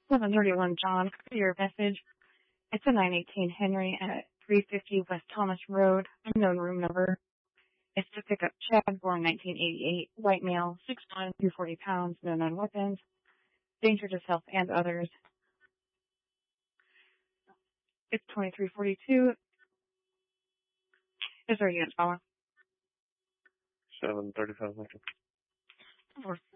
731 John, your message. It's a 918 Henry at 350 West Thomas Road, unknown room number. It's to pick up Chad, born 1988, white male, 6'1", 240 pounds, no known weapons, danger to self and others. It's 2342. Is there a unit follow? 735 Lincoln.